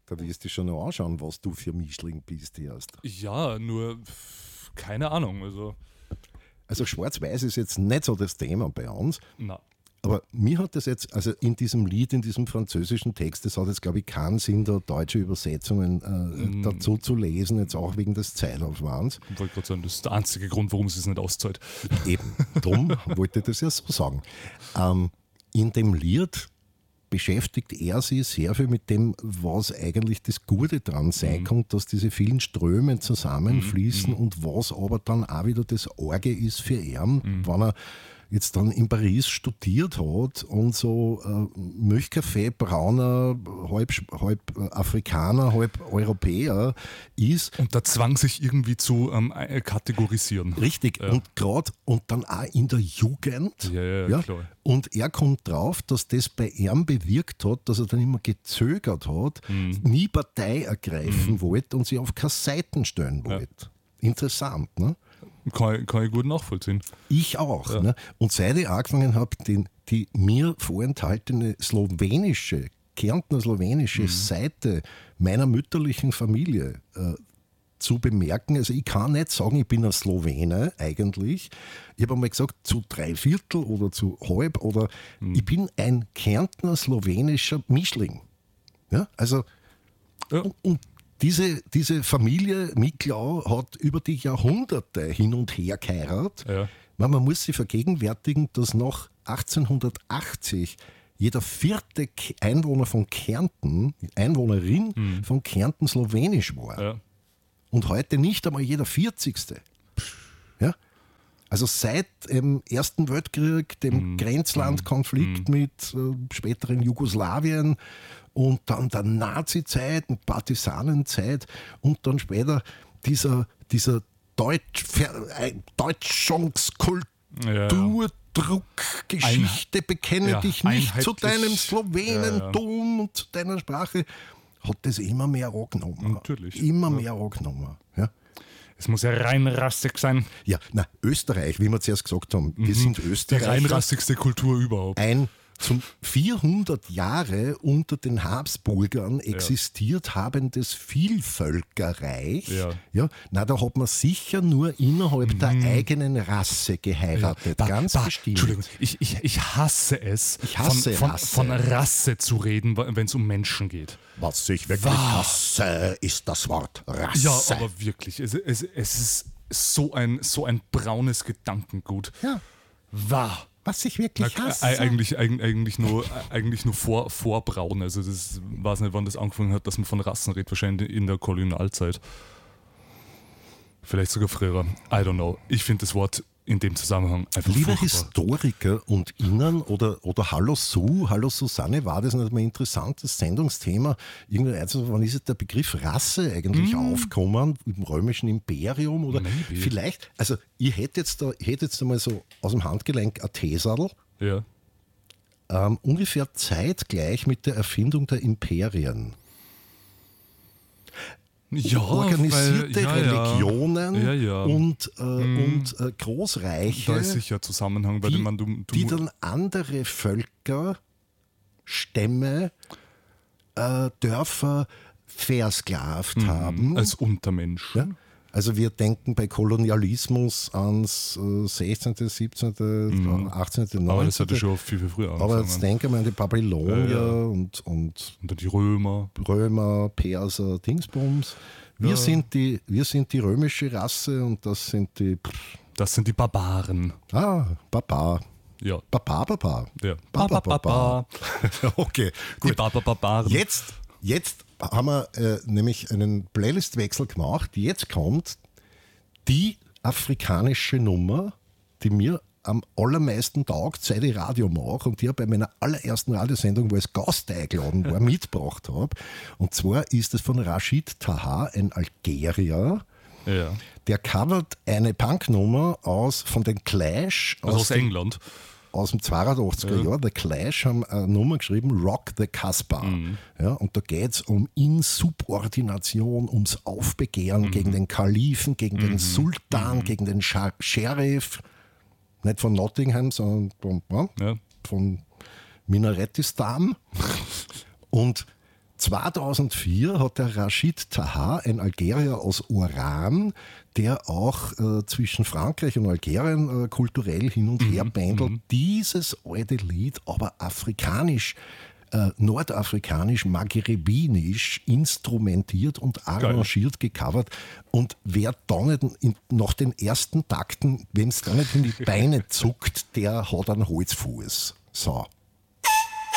Da wirst du schon noch anschauen, was du für Mischling bist erst. Ja, nur keine Ahnung. Also schwarz-weiß ist jetzt nicht so das Thema bei uns. Na. Aber mir hat das jetzt, also in diesem Lied, in diesem französischen Text, das hat jetzt, glaube ich, keinen Sinn, da deutsche Übersetzungen dazu zu lesen, jetzt auch wegen des Zeitaufwands. Ich wollte gerade sagen, das ist der einzige Grund, warum es es nicht auszahlt. Eben, drum wollte ich das ja so sagen. In dem Lied beschäftigt er sich sehr viel mit dem, was eigentlich das Gute dran sein kann, dass diese vielen Ströme zusammenfließen und was aber dann auch wieder das Arge ist für ihn, wenn er jetzt dann in Paris studiert hat und so Milchkaffee, brauner, halb Afrikaner, halb Europäer ist. Und der Zwang, sich irgendwie zu kategorisieren. Richtig, Ja. und gerade und dann auch in der Jugend. Ja, klar. Und er kommt drauf, dass das bei ihm bewirkt hat, dass er dann immer gezögert hat, nie Partei ergreifen wollte und sich auf keine Seiten stellen wollte. Interessant, ne? Kann ich gut nachvollziehen. Ich auch. Ne? Und seit ich angefangen habe, die mir vorenthaltene Kärntner slowenische Seite meiner mütterlichen Familie zu bemerken, also ich kann nicht sagen, ich bin ein Slowene eigentlich. Ich habe einmal gesagt, zu 3/4 oder zu halb oder ich bin ein Kärntner slowenischer Mischling. Ja? Also und diese Familie Miklau hat über die Jahrhunderte hin und her geheiratet. Ja. Man muss sich vergegenwärtigen, dass nach 1880 jeder 4. Einwohner von Kärnten, Einwohnerin von Kärnten slowenisch war. Ja. Und heute nicht einmal jeder 40. Ja? Also seit dem Ersten Weltkrieg, dem Grenzlandkonflikt mit späteren Jugoslawien und dann der Nazi-Zeit und Partisanenzeit und dann später dieser Deutschungskulturdruckgeschichte, bekenne dich nicht zu deinem Slowenentum und zu deiner Sprache, hat das immer mehr angenommen. Natürlich. Immer mehr angenommen. Ja. Es muss ja reinrassig sein. Ja, na, Österreich, wie wir zuerst gesagt haben, wir sind Die Österreicher. reinrassigste Kultur überhaupt. Ein zum 400 Jahre unter den Habsburgern existiert habendes Vielvölkerreich. Ja. Na, da hat man sicher nur innerhalb der eigenen Rasse geheiratet. Ganz bestimmt. Entschuldigung, ich hasse es, Ich hasse Rasse. von Rasse zu reden, wenn es um Menschen geht. Was ich wirklich hasse, ist das Wort Rasse. Ja, aber wirklich, es ist so ein braunes Gedankengut. Ja. Wahr. Was ich wirklich hasse. Eigentlich nur vor Braun. Also das weiß nicht, wann das angefangen hat, dass man von Rassen redet. Wahrscheinlich in der Kolonialzeit. Vielleicht sogar früher. I don't know. Ich finde das Wort in dem Zusammenhang einfach Lieber furchtbar. Historiker und Ihnen oder Hallo Susanne, war das nicht mal ein interessantes Sendungsthema? Irgendwie, also, wann ist jetzt der Begriff Rasse eigentlich aufgekommen? Im römischen Imperium? Oder Maybe. vielleicht, also ich hätte jetzt einmal so aus dem Handgelenk ein Teesadel, Ja. ungefähr zeitgleich mit der Erfindung der Imperien. Ja, Organisierte Religionen Ja. und Großreiche. Da ist sicher Zusammenhang, bei dem man die dann andere Völker, Stämme, Dörfer versklavt haben. als Untermensch. Ja? Also wir denken bei Kolonialismus ans 16., 17., 18., 19. Aber das hatte schon viel früher Aber jetzt angefangen. denken wir an die Babylonier und Und dann die Römer. Römer, Perser, Dingsbums. Wir sind die römische Rasse und das sind die Das sind die Barbaren. Baba. Ja. Baba. Ja. Baba. Okay, Die gut. Barbaren. Jetzt haben wir nämlich einen Playlistwechsel gemacht. Jetzt kommt die afrikanische Nummer, die mir am allermeisten taugt, seit ich Radio mache und die ich bei meiner allerersten Radiosendung, wo ich als Gast eingeladen war, mitgebracht habe. Und zwar ist es von Rashid Taha, ein Algerier. Ja. Der covert eine Punknummer von den Clash Also aus England. aus dem 82er Jahr. The Clash haben eine Nummer geschrieben, Rock the Casbah. Ja, und da geht es um Insubordination, ums Aufbegehren gegen den Kalifen, gegen den Sultan, gegen den Sheriff. Nicht von Nottingham, sondern von Minaretistan. Und 2004 hat der Rachid Taha, ein Algerier aus Oran, der auch zwischen Frankreich und Algerien kulturell hin und her pendelt, dieses alte Lied aber afrikanisch, nordafrikanisch, maghrebinisch instrumentiert und arrangiert, gecovert. Und wer da nicht nach den ersten Takten, wenn es da nicht in die Beine zuckt, der hat einen Holzfuß. So.